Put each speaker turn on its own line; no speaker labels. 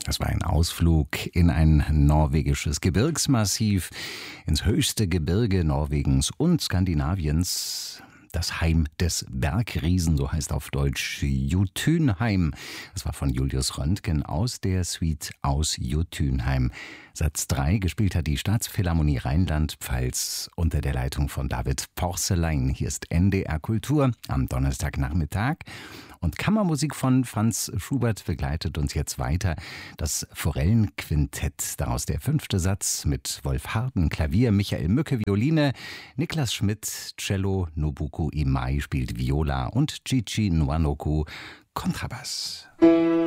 Das war ein Ausflug in ein norwegisches Gebirgsmassiv, ins höchste Gebirge Norwegens und Skandinaviens. Das Heim des Bergriesen, so heißt auf Deutsch Jotunheim. Das war von Julius Röntgen aus der Suite aus Jotunheim. Satz 3 gespielt hat die Staatsphilharmonie Rheinland-Pfalz unter der Leitung von David Porcelein. Hier ist NDR Kultur am Donnerstagnachmittag. Und Kammermusik von Franz Schubert begleitet uns jetzt weiter. Das Forellenquintett, daraus der 5. Satz mit Wolf Harden, Klavier, Michael Mücke, Violine, Niklas Schmidt, Cello, Nobuko Imai spielt Viola und Chichi Nwanoku Kontrabass.